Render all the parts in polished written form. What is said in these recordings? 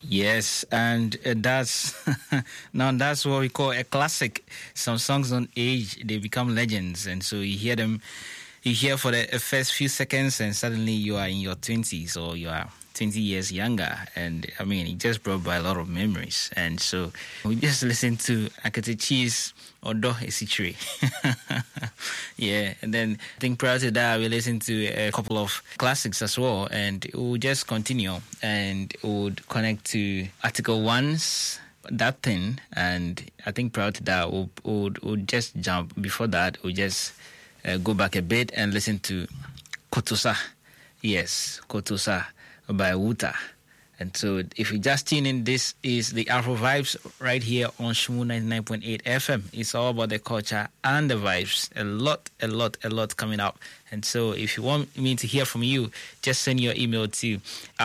Yes, and that's now that's what we call a classic. Some songs don't age; they become legends, and so you hear them. You hear for the first few seconds, and suddenly you are in your 20s or you are 20 years younger. And I mean, it just brought by a lot of memories. And so we just listened to Aketechi's Odo Esichire. Yeah, and then I think prior to that, we listened to a couple of classics as well. And we'll just continue and would connect to Article 1's That Thing. And I think prior to that, we'll just jump. Before that, we'll just go back a bit and listen to Kotosa. Yes, Kotosa by Wuta. And so if you just tune in, this is the Afro Vibes right here on Shmoo 99.8 FM. It's all about the culture and the vibes. A lot coming up. And so if you want me to hear from you, just send your email to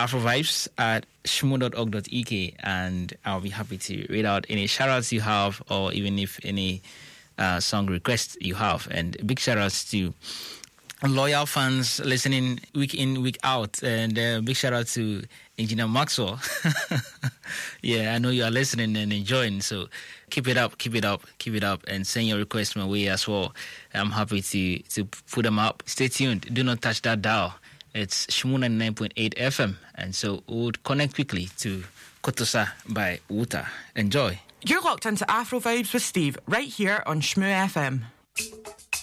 afrovibes@shmoo.org.uk and I'll be happy to read out any shout-outs you have or even if any song requests you have. And big shout-outs to loyal fans listening week in, week out. And big shout-out to Engineer Maxwell. Yeah, I know you are listening and enjoying, so keep it up, and send your requests my way as well. I'm happy to put them up. Stay tuned. Do not touch that dial. It's Shmoo 99.8 FM, and so we'll connect quickly to Kotosa by Wuta. Enjoy. You're locked into Afro Vibes with Steve right here on Shmoo FM.